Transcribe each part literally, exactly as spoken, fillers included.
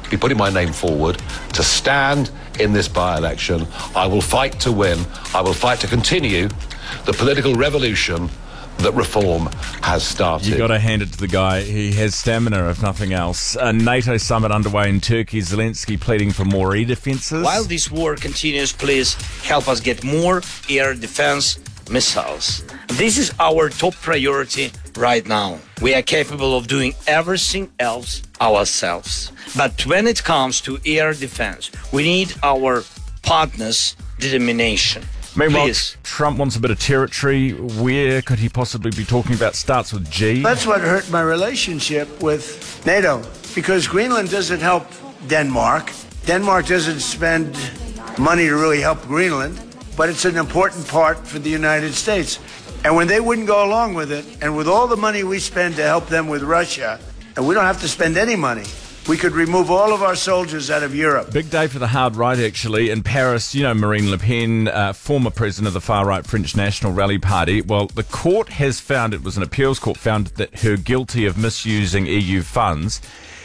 be putting my name forward to stand in this by-election. I will fight to win. I will fight to continue the political revolution that reform has started. You've got to hand it to the guy. He has stamina, if nothing else. A NATO summit underway in Turkey. Zelensky pleading for more air defences. While this war continues, please help us get more air defense missiles. This is our top priority right now. We are capable of doing everything else ourselves. But when it comes to air defense, we need our partners' determination. Meanwhile, Please. Trump wants a bit of territory. Where could he possibly be talking about? Starts with G. That's what hurt my relationship with NATO, because Greenland doesn't help Denmark. Denmark doesn't spend money to really help Greenland, but it's an important part for the United States. And when they wouldn't go along with it, and with all the money we spend to help them with Russia, and we don't have to spend any money, we could remove all of our soldiers out of Europe. Big day for the hard right, actually. In Paris, you know, Marine Le Pen, uh, former president of the far-right French National Rally Party. Well, the court has found, it was an appeals court, found that her guilty of misusing E U funds,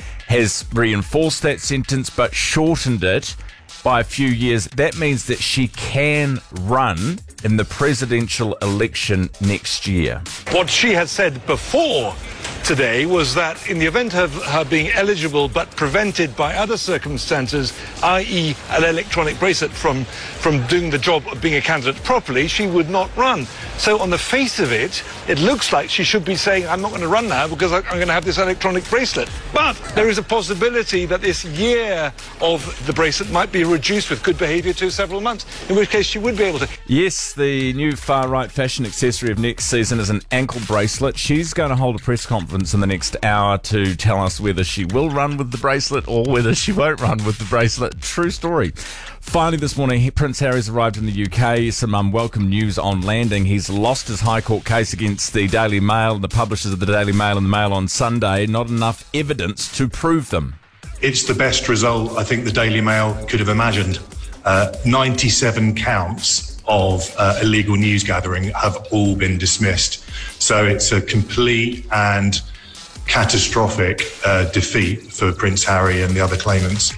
has reinforced that sentence but shortened it by a few years. That means that she can run in the presidential election next year. What she had said before today was that in the event of her being eligible but prevented by other circumstances, that is an electronic bracelet from, from doing the job of being a candidate properly, she would not run. So on the face of it, it looks like she should be saying, I'm not going to run now because I'm going to have this electronic bracelet. But there is a possibility that this year of the bracelet might be reduced with good behaviour to several months, in which case she would be able to. Yes, the new far-right fashion accessory of next season is an ankle bracelet. She's going to hold a press conference in the next hour to tell us whether she will run with the bracelet or whether she won't run with the bracelet. True story. Finally this morning, Prince Harry's arrived in the U K. Some unwelcome news on landing. He's lost his High Court case against the Daily Mail and the publishers of the Daily Mail and the Mail on Sunday. Not enough evidence to prove them. It's the best result I think the Daily Mail could have imagined. Uh, ninety-seven counts of uh, illegal news gathering have all been dismissed. So it's a complete and catastrophic uh, defeat for Prince Harry and the other claimants.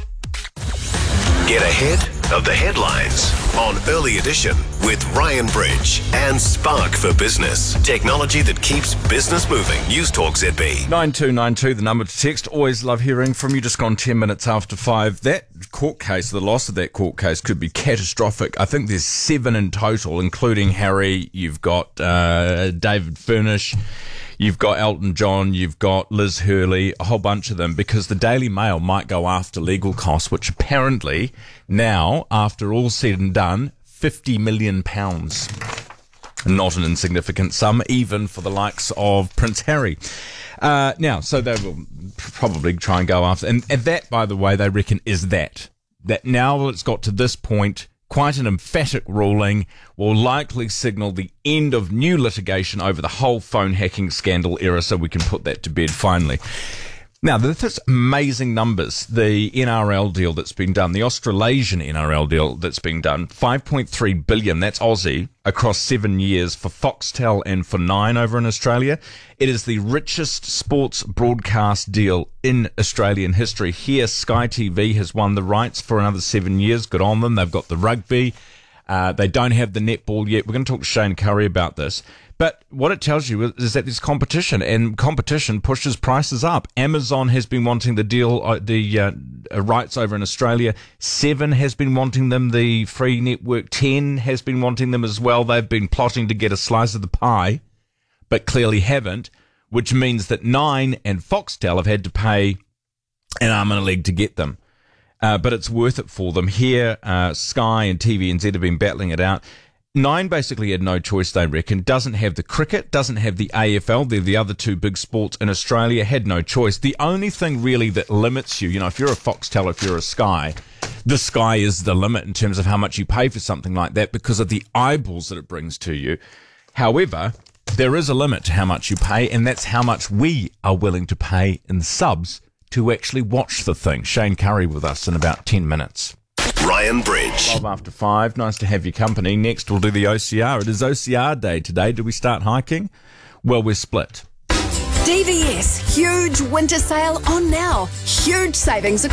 Get ahead of the headlines on Early Edition with Ryan Bridge and Spark for Business. Technology that keeps business moving. News Talk Z B. nine two nine two, the number to text. Always love hearing from you. Just gone ten minutes after five. That court case, the loss of that court case could be catastrophic. I think there's seven in total, including Harry. You've got uh, David Furnish. You've got Elton John, you've got Liz Hurley, a whole bunch of them, because the Daily Mail might go after legal costs, which apparently now, after all said and done, fifty million pounds. Not an insignificant sum, even for the likes of Prince Harry. Uh, now, so they will probably try and go after, and, and that, by the way, they reckon is that. That now it's got to this point, quite an emphatic ruling will likely signal the end of new litigation over the whole phone hacking scandal era, so we can put that to bed finally. Now, there's amazing numbers. The N R L deal that's been done, the Australasian N R L deal that's been done, five point three billion, that's Aussie, across seven years for Foxtel and for Nine over in Australia. It is the richest sports broadcast deal in Australian history. Here, Sky T V has won the rights for another seven years. Good on them. They've got the rugby. Uh, they don't have the netball yet. We're going to talk to Shane Curry about this. But what it tells you is that there's competition, and competition pushes prices up. Amazon has been wanting the deal, uh, the uh, rights over in Australia. Seven has been wanting them. The free network Ten has been wanting them as well. They've been plotting to get a slice of the pie, but clearly haven't, which means that Nine and Foxtel have had to pay an arm and a leg to get them. Uh, but it's worth it for them. Here, uh, Sky and T V N Z have been battling it out. Nine basically had no choice, they reckon. Doesn't have the cricket, doesn't have the A F L. They're the other two big sports in Australia. Had no choice. The only thing really that limits you, you know, if you're a Foxtel, if you're a Sky, the Sky is the limit in terms of how much you pay for something like that because of the eyeballs that it brings to you. However, there is a limit to how much you pay, and that's how much we are willing to pay in subs to actually watch the thing. Shane Curry with us in about ten minutes. Ryan Bridge. twelve after five. Nice to have your company. Next, we'll do the O C R. It is O C R day today. Do we start hiking? Well, we're split. D V S, huge winter sale on now. Huge savings